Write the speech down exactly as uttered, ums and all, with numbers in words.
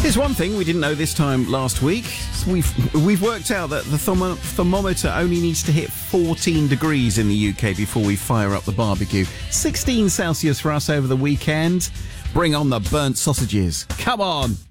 Here's one thing we didn't know this time last week. We've we've worked out that the thermo- thermometer only needs to hit fourteen degrees in the U K before we fire up the barbecue. sixteen Celsius for us over the weekend. Bring on the burnt sausages. Come on.